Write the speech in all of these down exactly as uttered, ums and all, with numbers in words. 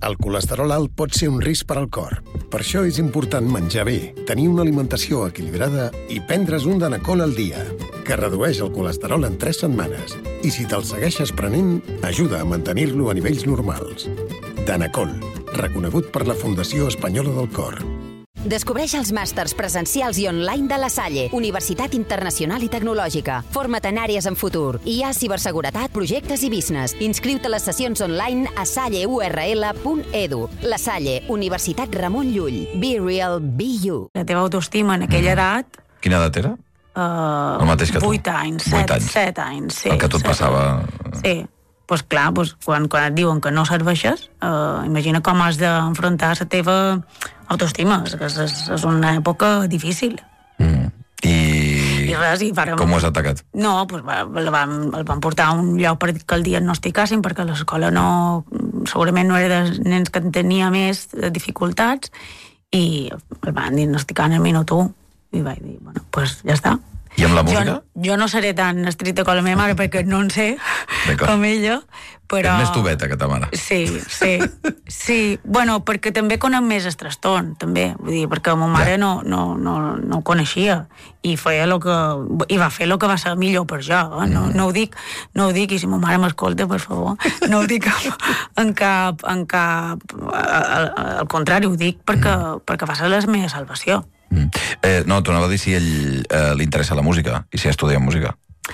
El colesterol alt pot ser un risc per al cor. Per això és important menjar bé, tenir una alimentació equilibrada i prendre's un Danacol al dia, que redueix el colesterol en tres setmanes. I si te'l segueixes prenent, ajuda a mantenir-lo a nivells normals. Danacol, reconegut per la Fundació Espanyola del Cor. Descobreix els màsters presencials i online de La Salle, Universitat Internacional i Tecnològica. Forma't en àrees en futur. Hi ha ciberseguretat, projectes i business. Inscriu-te a les sessions online a salleurl punt edu. La Salle, Universitat Ramon Llull. Be real, be you. La teva autoestima en aquella edat... Quina edat era? Uh, El mateix que tu? vuit anys, set, anys. set anys. Sí, el que tot set. passava... Sí. Pues clar, pues, quan, quan et diuen que no serveixes, uh, imagina com has d'enfrontar la teva autoestima. És, és, és una època difícil. Mm. I... I res, i vàrem... Com ho has atacat? No, pues, va, el, vam, el vam portar a un lloc perquè el diagnosticassin, perquè l'escola no... segurament no era dels nens que tenia més dificultats, i el van diagnosticar en el minut u. I vaig dir, bueno, pues ja està. I amb la música? Jo, jo no seré tan estricta com la meva mare, perquè no en sé com ella, però... És més tubeta que ta mare. Sí, sí, sí. Bueno, perquè també conec més el trastorn, també. Vull dir, perquè la meva mare ja. no, no, no, no ho coneixia i feia lo que... i va fer el que va ser millor per jo. Eh? No, no, ho dic, no ho dic, i si ma mare m'escolta, per favor, no ho dic en cap... En cap al, al contrari, ho dic perquè, perquè va ser la meva salvació. Mm. Eh, no, t'anava a dir si ell eh, li interessa la música i si estudia música.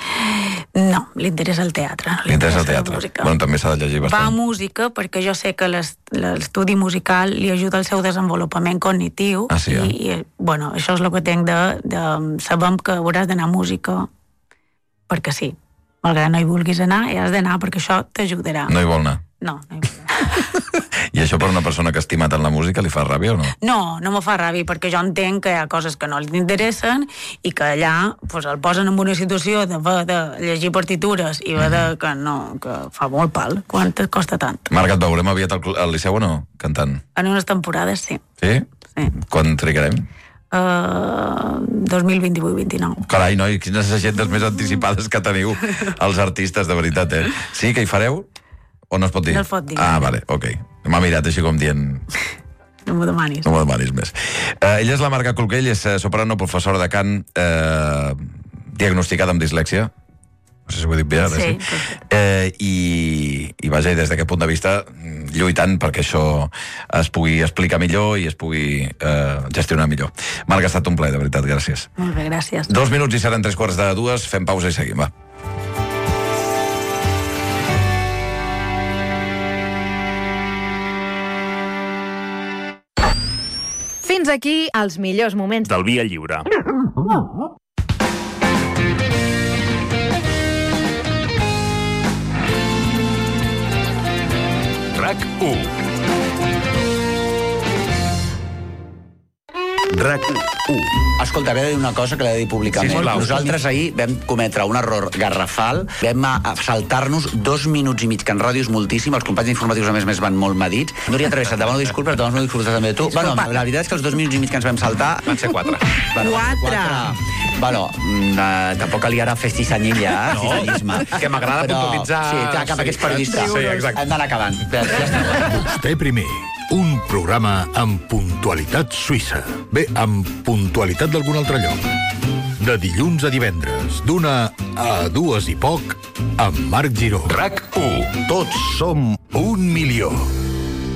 No, li interessa el teatre. Li interessa el teatre. Bueno, també s'ha de llegir bastant. Va a música perquè jo sé que l'estudi musical li ajuda al seu desenvolupament cognitiu. Ah, sí, eh? I, i, bueno, això és el que tenc de... de sabem que hauràs d'anar a música perquè sí. Malgrat no hi vulguis anar, hi has d'anar perquè això t'ajudarà. No hi vol anar? No, no hi vol anar. I això per una persona que estima tant la música li fa ràbia o no? No, no me fa ràbia, perquè jo entenc que hi ha coses que no li interessen i que allà pues, el posen en una situació de, de llegir partitures i de, que, no, que fa molt pal. Quan et costa tant? Marc, et veurem aviat al, al Liceu o no, cantant? En unes temporades, sí. Sí? Sí. Quan trigarem? Uh, dos mil vint-i-vuit vint-i-nou. Carai, noi, quines agendes més anticipades que teniu els artistes, de veritat, eh? Sí, que hi fareu? O no es pot dir? No es pot dir. Ah, vale, ok. M'ha mirat així com dient... No m'ho demanis. No m'ho demanis més. Uh, ella és la Marga Colquell, és uh, soprano, professora de cant, uh, diagnosticada amb dislèxia. No sé si ho he dit bé, ara, sí. sí. Uh, i, I vaja, des d'aquest punt de vista, lluitant perquè això es pugui explicar millor i es pugui uh, gestionar millor. Marga, ha estat un plaer, de veritat, gràcies. Molt bé, gràcies. Dos minuts i seran tres quarts de dues, fem pausa i seguim, va. Fins aquí els millors moments del Via Lliure. RAC u. RAC u. Escolta, he de dir una cosa que l'he de dir públicament. Sisplau. Nosaltres ahir vam cometre un error garrafal, vam saltar-nos dos minuts i mig, que en ràdio és moltíssim, els companys informatius a més més van molt medits. Núria Travessa, et demano disculpes, et demano disculpes també de tu. Bueno, la veritat és que els dos minuts i mig que ens vam saltar... Van ser quatre. Bueno, Quatre. Bueno, mm, tampoc calia fer cisanyilla, eh? No, Cisanyisme. que m'agrada Però, puntualitzar... Sí, clar, cap a aquests periodistes. Sí, exacte. Hem d'anar acabant. Ja està. Vostè primer. Un programa amb puntualitat suïssa. Bé, amb puntualitat d'algun altre lloc. De dilluns a divendres, d'una a dues i poc, amb Marc Giró. RAC u. Tots som un milió.